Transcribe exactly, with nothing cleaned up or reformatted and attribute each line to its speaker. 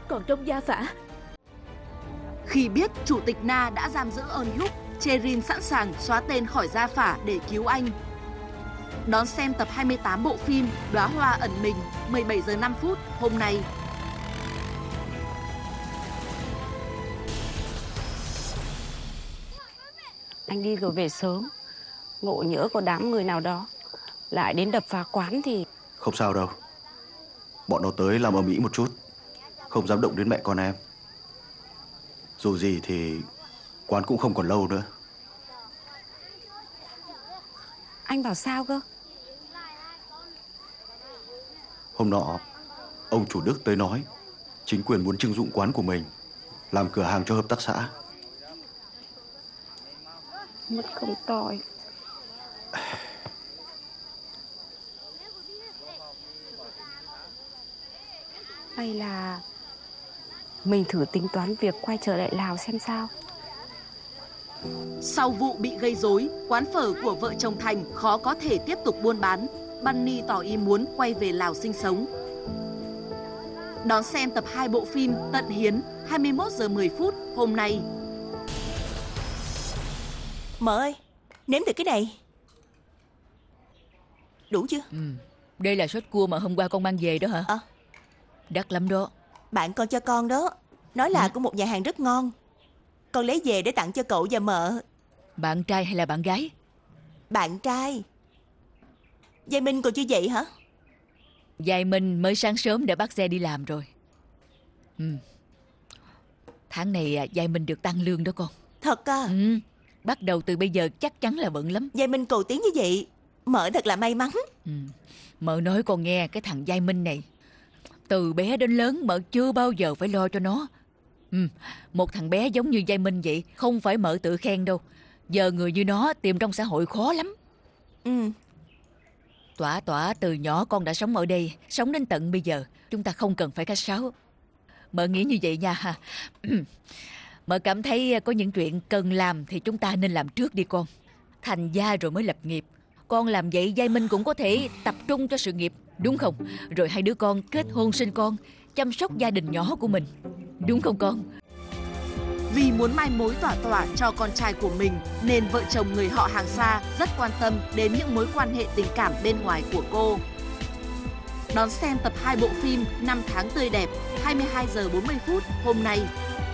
Speaker 1: còn trong gia phả.
Speaker 2: Khi biết Chủ tịch Na đã giam giữ Eun Hyuk, Cherin sẵn sàng xóa tên khỏi gia phả để cứu anh. Đón xem tập hai mươi tám bộ phim Đóa hoa ẩn mình mười bảy giờ năm phút hôm nay.
Speaker 3: Anh đi rồi về sớm, ngộ nhỡ có đám người nào đó lại đến đập phá quán thì...
Speaker 4: Không sao đâu. Bọn nó tới làm ầm ĩ một chút, không dám động đến mẹ con em. Dù gì thì quán cũng không còn lâu nữa.
Speaker 3: Anh bảo sao cơ?
Speaker 4: Hôm nọ, ông chủ Đức tới nói chính quyền muốn trưng dụng quán của mình làm cửa hàng cho hợp tác xã.
Speaker 3: Mất công tỏi. Hay là mình thử tính toán việc quay trở lại Lào xem sao.
Speaker 2: Sau vụ bị gây rối, quán phở của vợ chồng Thành khó có thể tiếp tục buôn bán. Bunny tỏ ý muốn quay về Lào sinh sống. Đón xem tập hai bộ phim Tận Hiến hai mươi mốt giờ mười phút hôm nay.
Speaker 5: Mợ ơi, nếm thử cái này. Đủ chưa?
Speaker 1: Ừ. Đây là sốt cua mà hôm qua con mang về đó hả?
Speaker 5: À.
Speaker 1: Đắt lắm đó.
Speaker 5: Bạn con cho con đó. Nói là ừ. của một nhà hàng rất ngon. Con lấy về để tặng cho cậu và mợ.
Speaker 1: Bạn trai hay là bạn gái?
Speaker 5: Bạn trai. Giai Minh còn chưa dậy hả?
Speaker 1: Giai Minh mới sáng sớm để bắt xe đi làm rồi. Ừ. Tháng này Giai Minh được tăng lương đó con.
Speaker 5: Thật à?
Speaker 1: Ừ. Bắt đầu từ bây giờ chắc chắn là bận lắm.
Speaker 5: Giai Minh cầu tiến như vậy, mợ thật là may mắn.
Speaker 1: Ừ. Mợ nói con nghe, cái thằng Giai Minh này từ bé đến lớn mợ chưa bao giờ phải lo cho nó. Ừ. Một thằng bé giống như Giai Minh vậy không phải mợ tự khen đâu. Giờ người như nó tìm trong xã hội khó lắm.
Speaker 5: Ừ.
Speaker 1: Tỏa tỏa từ nhỏ con đã sống ở đây, sống đến tận bây giờ. Chúng ta không cần phải khách sáo. Mợ nghĩ như vậy nha. Mợ cảm thấy có những chuyện cần làm thì chúng ta nên làm trước đi con. Thành gia rồi mới lập nghiệp. Con làm vậy Giai Minh cũng có thể tập trung cho sự nghiệp, đúng không? Rồi hai đứa con kết hôn sinh con, chăm sóc gia đình nhỏ của mình, đúng không con?
Speaker 2: Vì muốn mai mối tỏa tỏa cho con trai của mình nên vợ chồng người họ hàng xa rất quan tâm đến những mối quan hệ tình cảm bên ngoài của cô. Đón xem tập hai bộ phim Năm tháng tươi đẹp hai mươi hai giờ bốn mươi phút hôm nay.